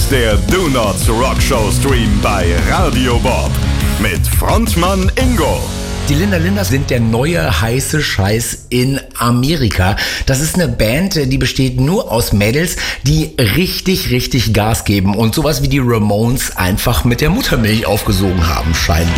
ist der Do Not Rock Show Stream bei Radio Bob mit Frontmann Ingo. Die Linda Linders sind der neue heiße Scheiß in Amerika. Das ist eine Band, die besteht nur aus Mädels, die richtig Gas geben und sowas wie die Ramones einfach mit der Muttermilch aufgesogen haben scheinen.